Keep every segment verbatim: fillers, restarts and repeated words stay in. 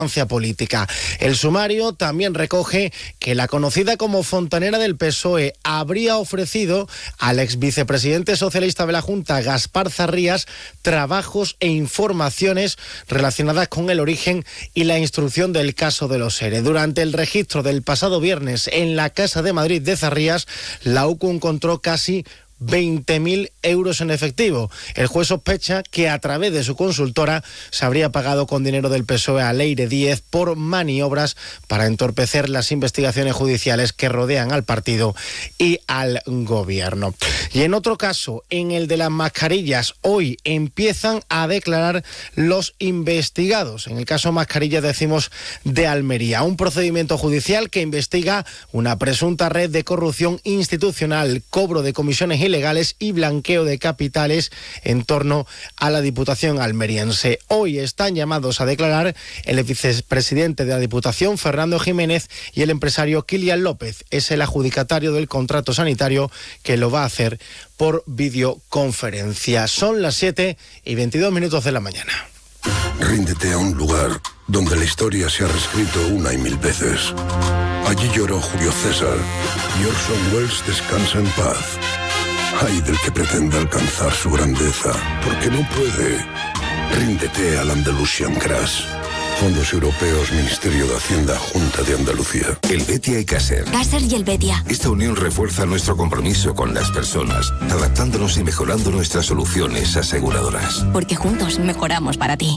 política. El sumario también recoge que la conocida como fontanera del P S O E habría ofrecido al ex vicepresidente socialista de la Junta, Gaspar Zarrías, trabajos e informaciones relacionadas con el origen y la instrucción del caso de los ERE. Durante el registro del pasado viernes en la Casa de Madrid de Zarrías, la U C U encontró casi veinte mil euros en efectivo. El juez sospecha que a través de su consultora se habría pagado con dinero del P S O E a Leire Díez por maniobras para entorpecer las investigaciones judiciales que rodean al partido y al gobierno. Y en otro caso, en el de las mascarillas, hoy empiezan a declarar los investigados. En el caso mascarillas decimos de Almería, un procedimiento judicial que investiga una presunta red de corrupción institucional, cobro de comisiones ilegales legales y blanqueo de capitales en torno a la Diputación almeriense. Hoy están llamados a declarar el vicepresidente de la Diputación, Fernando Jiménez, y el empresario Kilian López. Es el adjudicatario del contrato sanitario que lo va a hacer por videoconferencia. Son las siete y veintidós minutos de la mañana. Ríndete a un lugar donde la historia se ha reescrito una y mil veces. Allí lloró Julio César y Orson Welles descansa en paz. Ay del que pretenda alcanzar su grandeza, porque no puede. Ríndete al Andalusian Crash. Fondos Europeos, Ministerio de Hacienda, Junta de Andalucía. El Betia y Caser. Caser y el Betia. Esta unión refuerza nuestro compromiso con las personas, adaptándonos y mejorando nuestras soluciones aseguradoras. Porque juntos mejoramos para ti.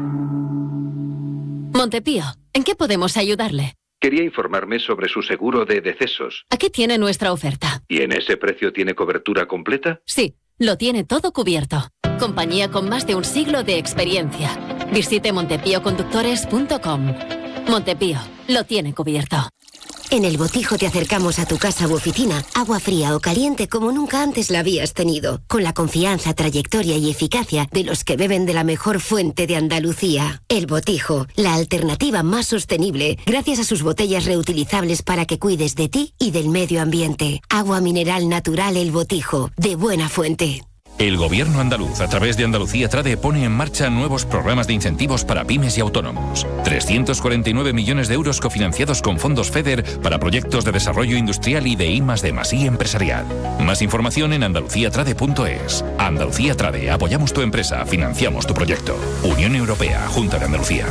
Montepío, ¿en qué podemos ayudarle? Quería informarme sobre su seguro de decesos. Aquí tiene nuestra oferta. ¿Y en ese precio tiene cobertura completa? Sí, lo tiene todo cubierto. Compañía con más de un siglo de experiencia. Visite montepío conductores punto com. Montepío, lo tiene cubierto. En El Botijo te acercamos a tu casa u oficina, agua fría o caliente como nunca antes la habías tenido, con la confianza, trayectoria y eficacia de los que beben de la mejor fuente de Andalucía. El Botijo, la alternativa más sostenible, gracias a sus botellas reutilizables para que cuides de ti y del medio ambiente. Agua mineral natural El Botijo, de buena fuente. El Gobierno andaluz, a través de Andalucía Trade, pone en marcha nuevos programas de incentivos para pymes y autónomos. trescientos cuarenta y nueve millones de euros cofinanciados con fondos FEDER para proyectos de desarrollo industrial y de I más D más I empresarial. Más información en andalucía trade punto es. Andalucía Trade, apoyamos tu empresa, financiamos tu proyecto. Unión Europea, Junta de Andalucía.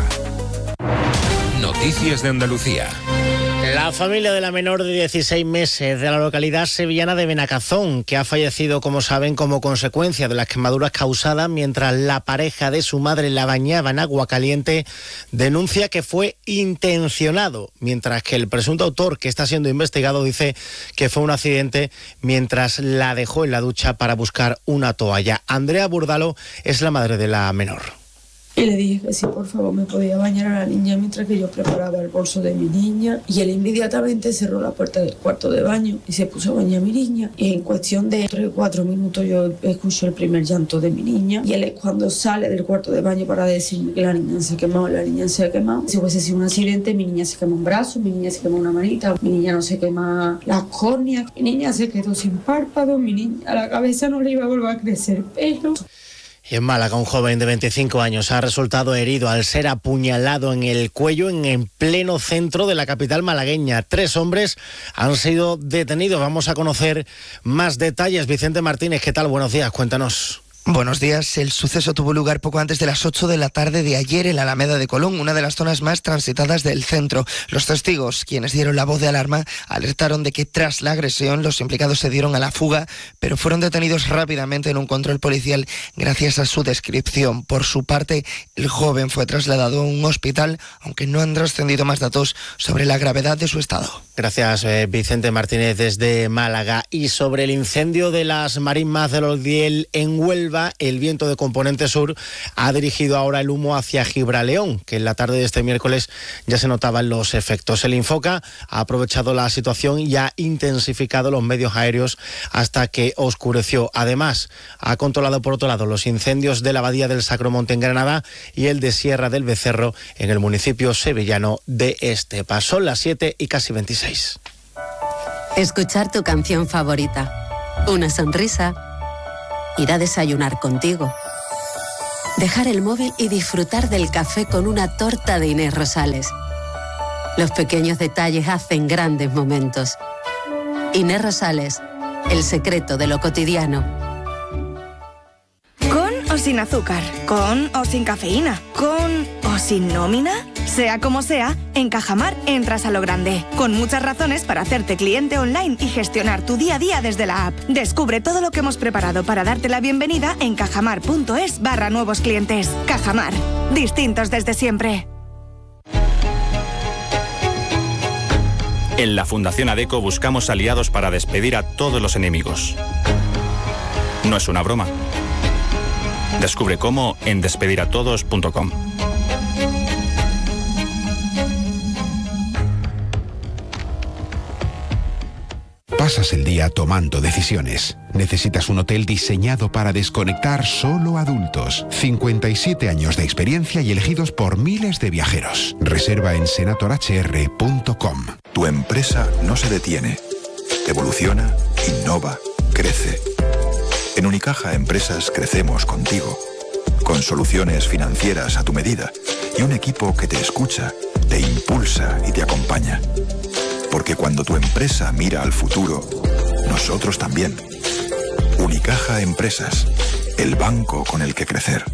Noticias de Andalucía. La familia de la menor de dieciséis meses de la localidad sevillana de Benacazón, que ha fallecido, como saben, como consecuencia de las quemaduras causadas mientras la pareja de su madre la bañaba en agua caliente, denuncia que fue intencionado, mientras que el presunto autor, que está siendo investigado, dice que fue un accidente mientras la dejó en la ducha para buscar una toalla. Andrea Burdalo es la madre de la menor. Y le dije que si por favor me podía bañar a la niña mientras que yo preparaba el bolso de mi niña, y él inmediatamente cerró la puerta del cuarto de baño y se puso a bañar a mi niña, y en cuestión de tres o cuatro minutos yo escucho el primer llanto de mi niña, y él es cuando sale del cuarto de baño para decirme que la niña se ha quemado, la niña se ha quemado. Si hubiese sido un accidente, mi niña se quemó un brazo, mi niña se quemó una manita, mi niña no se quema las córneas, mi niña se quedó sin párpado, mi niña a la cabeza no le iba a volver a crecer pelo. Y en Málaga, un joven de veinticinco años ha resultado herido al ser apuñalado en el cuello en el pleno centro de la capital malagueña. Tres hombres han sido detenidos. Vamos a conocer más detalles. Vicente Martínez, ¿qué tal? Buenos días, cuéntanos. Buenos días. El suceso tuvo lugar poco antes de las ocho de la tarde de ayer en la Alameda de Colón, una de las zonas más transitadas del centro. Los testigos, quienes dieron la voz de alarma, alertaron de que tras la agresión los implicados se dieron a la fuga, pero fueron detenidos rápidamente en un control policial gracias a su descripción. Por su parte, el joven fue trasladado a un hospital, aunque no han trascendido más datos sobre la gravedad de su estado. Gracias, eh, Vicente Martínez, desde Málaga. Y sobre el incendio de las marismas del Oldiel en Huelva, el viento de componente sur ha dirigido ahora el humo hacia Gibraleón, que en la tarde de este miércoles ya se notaban los efectos. El Infoca ha aprovechado la situación y ha intensificado los medios aéreos hasta que oscureció. Además, ha controlado por otro lado los incendios de la Abadía del Sacromonte en Granada y el de Sierra del Becerro en el municipio sevillano de Estepa. Son las siete y casi veintiséis. Escuchar tu canción favorita, una sonrisa, ir a desayunar contigo, Dejar el móvil y disfrutar del café con una torta de Inés Rosales. Los pequeños detalles hacen grandes momentos. Inés Rosales, el secreto de lo cotidiano. ¿Con o sin azúcar? ¿Con o sin cafeína? ¿Con o sin nómina? Sea como sea, en Cajamar entras a lo grande, con muchas razones para hacerte cliente online y gestionar tu día a día desde la app. Descubre todo lo que hemos preparado para darte la bienvenida en cajamar.es barra nuevos clientes. Cajamar, distintos desde siempre. En la Fundación ADECO buscamos aliados para despedir a todos los enemigos. No es una broma. Descubre cómo en despediratodos punto com. Pasas el día tomando decisiones. Necesitas un hotel diseñado para desconectar solo adultos. cincuenta y siete años de experiencia y elegidos por miles de viajeros. Reserva en senator h r punto com. Tu empresa no se detiene. Evoluciona, innova, crece. En Unicaja Empresas crecemos contigo. Con soluciones financieras a tu medida y un equipo que te escucha, te impulsa y te acompaña. Porque cuando tu empresa mira al futuro, nosotros también. Unicaja Empresas, el banco con el que crecer.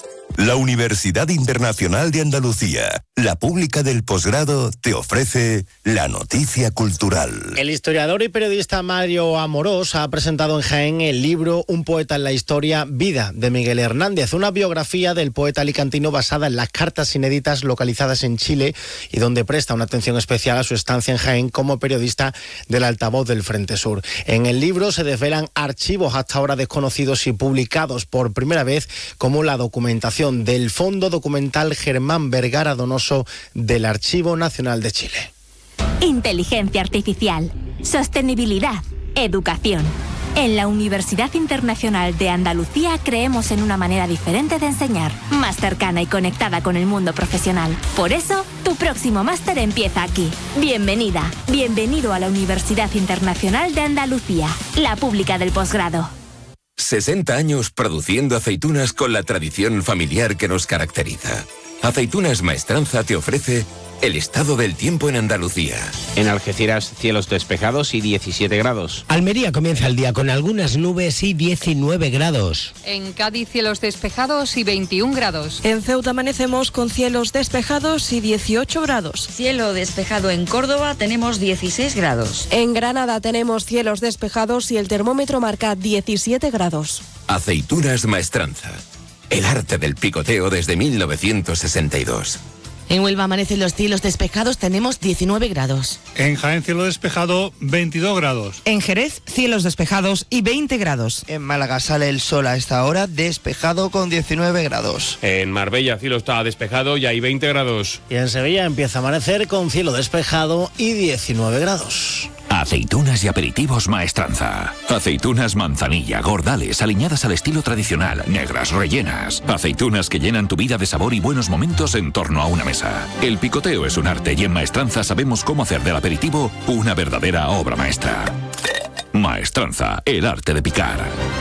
La Universidad Internacional de Andalucía, la pública del posgrado, te ofrece la noticia cultural. El historiador y periodista Mario Amorós ha presentado en Jaén el libro Un poeta en la historia, Vida, de Miguel Hernández, una biografía del poeta alicantino basada en las cartas inéditas localizadas en Chile y donde presta una atención especial a su estancia en Jaén como periodista del altavoz del Frente Sur. En el libro se desvelan archivos hasta ahora desconocidos y publicados por primera vez, como la documentación del Fondo Documental Germán Vergara Donoso del Archivo Nacional de Chile. Inteligencia artificial, sostenibilidad, educación. En la Universidad Internacional de Andalucía creemos en una manera diferente de enseñar, más cercana y conectada con el mundo profesional. Por eso, tu próximo máster empieza aquí. Bienvenida, bienvenido a la Universidad Internacional de Andalucía, la pública del posgrado. sesenta años produciendo aceitunas con la tradición familiar que nos caracteriza. Aceitunas Maestranza te ofrece el estado del tiempo en Andalucía. En Algeciras, cielos despejados y diecisiete grados. Almería comienza el día con algunas nubes y diecinueve grados. En Cádiz, cielos despejados y veintiún grados. En Ceuta amanecemos con cielos despejados y dieciocho grados. Cielo despejado en Córdoba, tenemos dieciséis grados. En Granada tenemos cielos despejados y el termómetro marca diecisiete grados. Aceitunas Maestranza. El arte del picoteo desde mil novecientos sesenta y dos. En Huelva amanecen los cielos despejados, tenemos diecinueve grados. En Jaén, cielo despejado, veintidós grados. En Jerez, cielos despejados y veinte grados. En Málaga sale el sol a esta hora, despejado con diecinueve grados. En Marbella, cielo está despejado y hay veinte grados. Y en Sevilla empieza a amanecer con cielo despejado y diecinueve grados. Aceitunas y aperitivos Maestranza. Aceitunas manzanilla, gordales, aliñadas al estilo tradicional, negras, rellenas. Aceitunas que llenan tu vida de sabor y buenos momentos en torno a una mesa. El picoteo es un arte y en Maestranza sabemos cómo hacer del aperitivo una verdadera obra maestra. Maestranza, el arte de picar.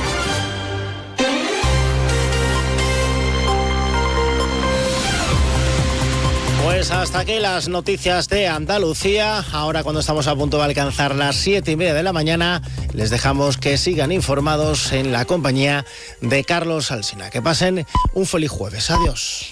Pues hasta aquí las noticias de Andalucía. Ahora, cuando estamos a punto de alcanzar las siete y media de la mañana, les dejamos que sigan informados en la compañía de Carlos Alsina. Que pasen un feliz jueves. Adiós.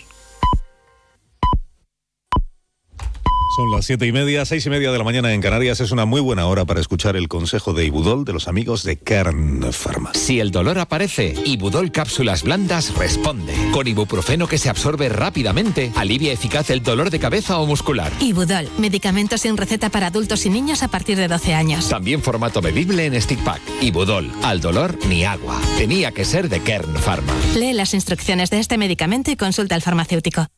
Son las siete y media, seis y media de la mañana en Canarias. Es una muy buena hora para escuchar el consejo de Ibudol de los amigos de Kern Pharma. Si el dolor aparece, Ibudol Cápsulas Blandas responde. Con ibuprofeno que se absorbe rápidamente, alivia eficaz el dolor de cabeza o muscular. Ibudol, medicamento sin receta para adultos y niños a partir de doce años. También formato bebible en stick pack. Ibudol, al dolor ni agua. Tenía que ser de Kern Pharma. Lee las instrucciones de este medicamento y consulta al farmacéutico.